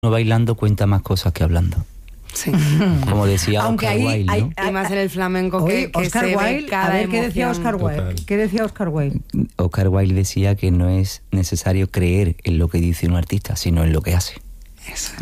uno bailando cuenta más cosas que hablando. Sí. Como decía Aunque Oscar Wilde, ¿no? Hay más en el flamenco que Oscar se Wilde, ve cada a ver, ¿qué decía emoción. Oscar Wilde? Total. ¿Qué decía Oscar Wilde? Oscar Wilde decía que no es necesario creer en lo que dice un artista, sino en lo que hace. Eso.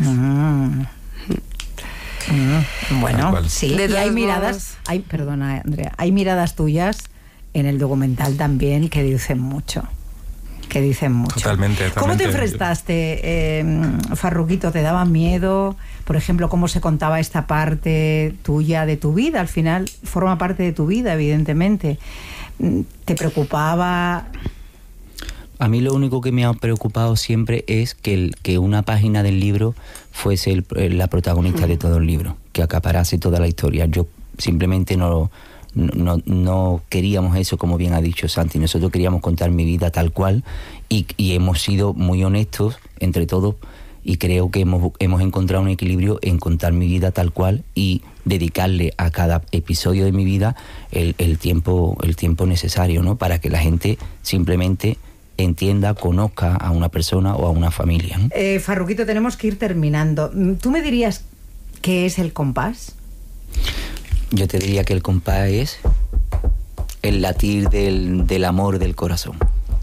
Bueno, Tal cual. sí. De Y hay todos miradas, modos- perdona, Andrea, hay miradas tuyas en el documental también que dicen mucho. Totalmente. ¿Cómo te enfrentaste, Farruquito? ¿Te daba miedo? Por ejemplo, ¿cómo se contaba esta parte tuya de tu vida? Al final forma parte de tu vida, evidentemente. ¿Te preocupaba? A mí lo único que me ha preocupado siempre es que una página del libro fuese la protagonista de todo el libro, que acaparase toda la historia. Yo simplemente no queríamos eso, como bien ha dicho Santi. Nosotros queríamos contar mi vida tal cual y hemos sido muy honestos entre todos, y creo que hemos encontrado un equilibrio en contar mi vida tal cual y dedicarle a cada episodio de mi vida el tiempo necesario, ¿no? Para que la gente simplemente entienda, conozca a una persona o a una familia, ¿no? Farruquito, tenemos que ir terminando. ¿Tú me dirías qué es el compás? Yo te diría que el compás es el latir del amor del corazón.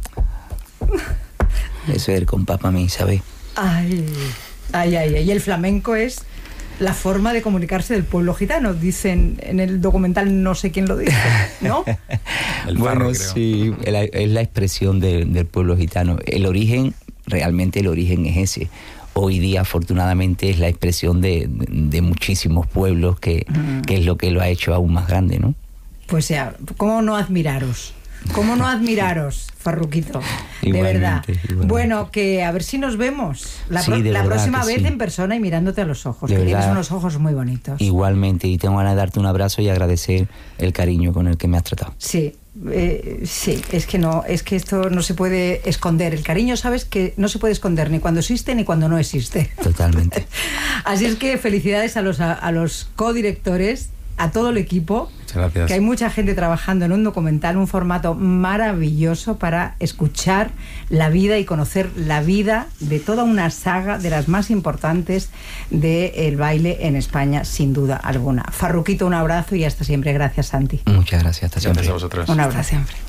Eso es el compás para mí, ¿sabes? Ay. Y el flamenco es la forma de comunicarse del pueblo gitano. Dicen en el documental, no sé quién lo dice, ¿no? El Bueno, farro, creo. sí, es la expresión del pueblo gitano. Realmente el origen es ese. Hoy día, afortunadamente, es la expresión de muchísimos pueblos, que es lo que lo ha hecho aún más grande, ¿no? Pues ya, ¿cómo no admiraros? ¿Cómo no admiraros, Farruquito? De Igualmente, verdad. igualmente. Bueno, que a ver si nos vemos la verdad próxima que vez sí. en persona y mirándote a los ojos, De que verdad. tienes unos ojos muy bonitos. Igualmente, y tengo ganas de darte un abrazo y agradecer el cariño con el que me has tratado. Sí, es que esto no se puede esconder. El cariño, sabes que no se puede esconder ni cuando existe ni cuando no existe. Totalmente. Así es que felicidades a los codirectores, a todo el equipo. Muchas gracias. Que hay mucha gente trabajando en un documental, un formato maravilloso para escuchar la vida y conocer la vida de toda una saga de las más importantes del baile en España, sin duda alguna. Farruquito, un abrazo y hasta siempre. Gracias, Santi. Muchas gracias. Hasta siempre. Gracias a vosotros. Un abrazo siempre.